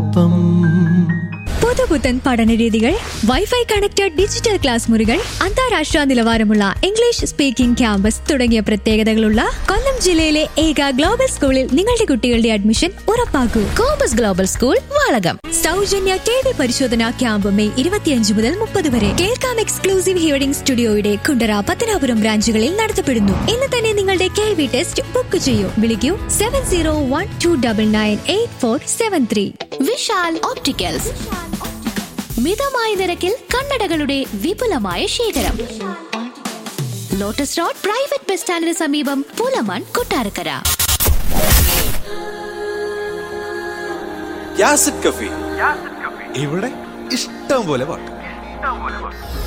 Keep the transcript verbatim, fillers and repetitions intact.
ഒപ്പം. പുതുപുത്തൻ പഠനരീതികൾ, wifi connected digital class മുറികൾ, അന്താരാഷ്ട്ര നിലവാരമുള്ള ഇംഗ്ലീഷ് സ്പീക്കിംഗ് ക്യാമ്പസ് തുടങ്ങിയ പ്രത്യേകതകളുള്ള കൊല്ലം ജില്ലയിലെ ഏക ഗ്ലോബൽ സ്കൂളിൽ നിങ്ങളുടെ കുട്ടികളുടെ admission ഉറപ്പാക്കൂ. Compass global school, Valakom. സൗജന്യ കേൾവി പരിശോധന ക്യാമ്പ് മെയ് ഇരുപത്തിയഞ്ച് മുതൽ മുപ്പത് വരെ കേൾക്കാം എക്സ്ക്ലൂസീവ് ഹിയറിംഗ് സ്റ്റുഡിയോയുടെ കുണ്ടറ, പത്തനാപുരം ബ്രാഞ്ചുകളിൽ നടത്തപ്പെടുന്നു. ഇന്ന് തന്നെ നിങ്ങളുടെ കേൾവി ടെസ്റ്റ് ബുക്ക് ചെയ്യൂ. വിളിക്കൂ seven zero one two double nine eight four seven three. Vishal opticals, മിതമായ നിരക്കിൽ കണ്ണടകളുടെ വിപുലമായ ശേഖരം. ലോട്ടസ് റോഡ് പ്രൈവറ്റ് ബസ് സ്റ്റാൻഡിന് സമീപം, പൂലമാൻ, കൊട്ടാരക്കര. യാസിഡ് കഫേ, ഇവിടെ ഇഷ്ടം പോലെ പാട്ട്.